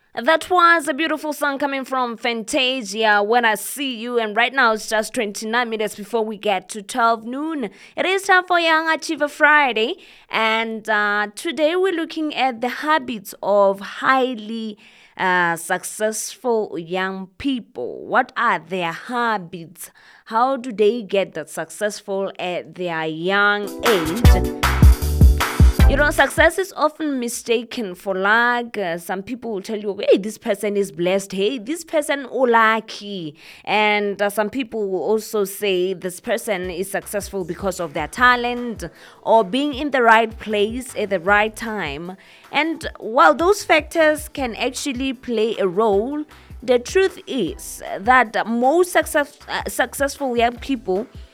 That was a beautiful song coming from Fantasia, When I See You. And right now it's just 29 minutes before we get to 12 noon. It is time for Young Achiever Friday. And today we're looking at the habits of highly successful young people. What are their habits? How do they get that successful at their young age? Success is often mistaken for luck. Some people will tell you, hey, this person is blessed. Hey, this person is lucky. And some people will also say this person is successful because of their talent or being in the right place at the right time. And while those factors can actually play a role, the truth is that most successful young people